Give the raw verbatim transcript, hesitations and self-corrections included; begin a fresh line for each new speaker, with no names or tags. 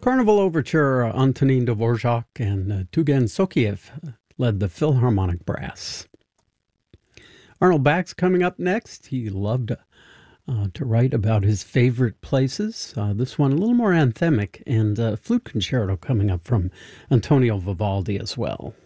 Carnival Overture, uh, Antonin Dvorak and uh, Tugen Sokiev led the Philharmonic Brass. Arnold Bax coming up next. He loved uh, to write about his favorite places. Uh, this one a little more anthemic, and uh, flute concerto coming up from Antonio Vivaldi as well.